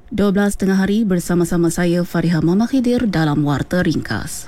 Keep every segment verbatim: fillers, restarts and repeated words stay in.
dua belas tengah hari bersama-sama saya Fariha Mama Khidir dalam Warta Ringkas.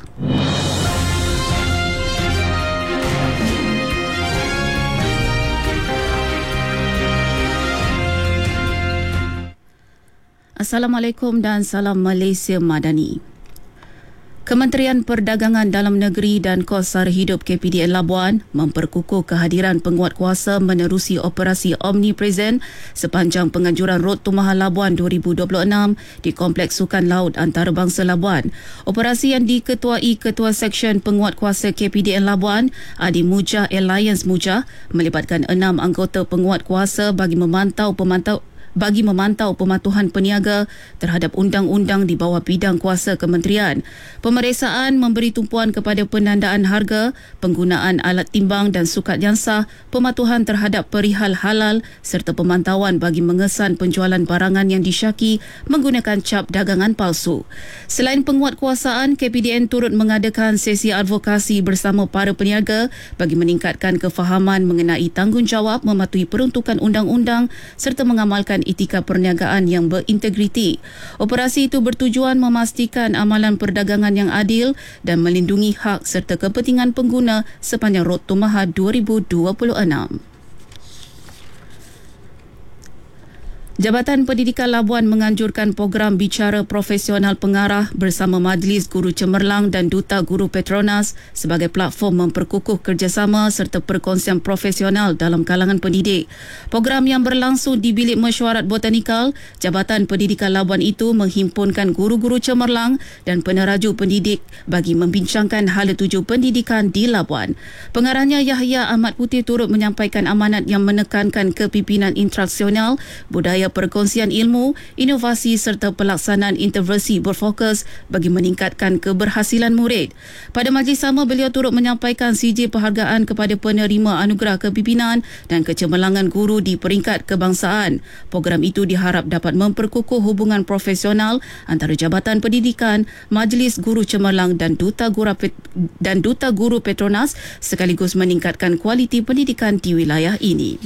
Assalamualaikum dan salam Malaysia Madani. Kementerian Perdagangan Dalam Negeri dan Kos Sara Hidup K P D N Labuan memperkukuh kehadiran penguatkuasa menerusi operasi Omnipresent sepanjang penganjuran Rod Tumaha Labuan dua ribu dua puluh enam di Kompleks Sukan Laut Antarabangsa Labuan. Operasi yang diketuai Ketua Seksyen Penguatkuasa K P D N Labuan, Adi Mujah Alliance Mujah, melibatkan enam anggota penguatkuasa bagi memantau pemantau bagi memantau pematuhan peniaga terhadap undang-undang di bawah bidang kuasa kementerian. Pemeriksaan memberi tumpuan kepada penandaan harga, penggunaan alat timbang dan sukat yang sah, pematuhan terhadap perihal halal serta pemantauan bagi mengesan penjualan barangan yang disyaki menggunakan cap dagangan palsu. Selain penguatkuasaan, K P D N turut mengadakan sesi advokasi bersama para peniaga bagi meningkatkan kefahaman mengenai tanggungjawab mematuhi peruntukan undang-undang serta mengamalkan etika perniagaan yang berintegriti. Operasi itu bertujuan memastikan amalan perdagangan yang adil dan melindungi hak serta kepentingan pengguna sepanjang Rod Tumaha dua ribu dua puluh enam. Jabatan Pendidikan Labuan menganjurkan program bicara profesional pengarah bersama Majlis Guru Cemerlang dan Duta Guru Petronas sebagai platform memperkukuh kerjasama serta perkongsian profesional dalam kalangan pendidik. Program yang berlangsung di Bilik Mesyuarat Botanikal Jabatan Pendidikan Labuan itu menghimpunkan guru-guru cemerlang dan peneraju pendidik bagi membincangkan hala tuju pendidikan di Labuan. Pengarahnya Yahya Ahmad Putih turut menyampaikan amanat yang menekankan kepimpinan instruksional, budaya perkongsian ilmu, inovasi serta pelaksanaan intervensi berfokus bagi meningkatkan keberhasilan murid. Pada majlis sama, beliau turut menyampaikan C J penghargaan kepada penerima anugerah kepimpinan dan kecemerlangan guru di peringkat kebangsaan. Program itu diharap dapat memperkukuh hubungan profesional antara Jabatan Pendidikan, Majlis Guru Cemerlang dan Duta Guru dan Duta Guru Petronas sekaligus meningkatkan kualiti pendidikan di wilayah ini.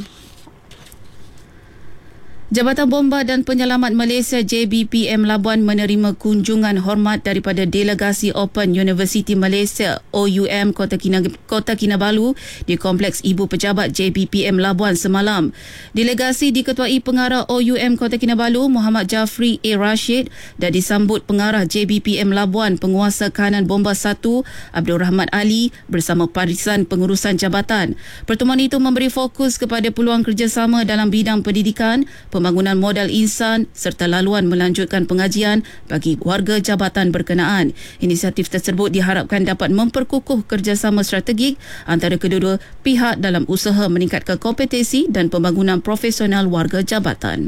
Jabatan Bomba dan Penyelamat Malaysia J B P M Labuan menerima kunjungan hormat daripada Delegasi Open University Malaysia O U M Kota, Kina, Kota Kinabalu di Kompleks Ibu Pejabat J B P M Labuan semalam. Delegasi diketuai Pengarah O U M Kota Kinabalu Muhammad Jafri A. Rashid dan disambut Pengarah J B P M Labuan Penguasa Kanan Bomba satu Abdul Rahmat Ali bersama Barisan Pengurusan Jabatan. Pertemuan itu memberi fokus kepada peluang kerjasama dalam bidang pendidikan, pembangunan modal insan serta laluan melanjutkan pengajian bagi warga jabatan berkenaan. Inisiatif tersebut diharapkan dapat memperkukuh kerjasama strategik antara kedua-dua pihak dalam usaha meningkatkan kompetensi dan pembangunan profesional warga jabatan.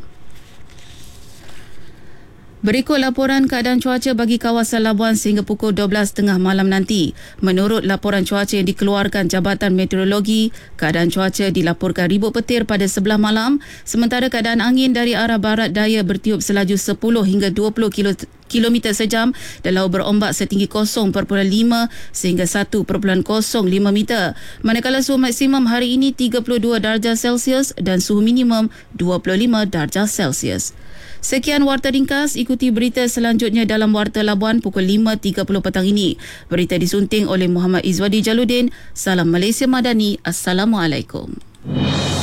Berikut laporan keadaan cuaca bagi kawasan Labuan sehingga pukul dua belas tiga puluh malam nanti. Menurut laporan cuaca yang dikeluarkan Jabatan Meteorologi, keadaan cuaca dilaporkan ribut petir pada sebelah malam, sementara keadaan angin dari arah barat daya bertiup selaju sepuluh hingga dua puluh kilometer sejam dan laut berombak setinggi kosong perpuluhan lima sehingga satu perpuluhan kosong lima meter. Manakala suhu maksimum hari ini tiga puluh dua darjah Celsius dan suhu minimum dua puluh lima darjah Celsius. Sekian Warta Ringkas, ikuti berita selanjutnya dalam Warta Labuan pukul lima tiga puluh petang ini. Berita disunting oleh Muhammad Izwadi Jaludin. Salam Malaysia Madani. Assalamualaikum.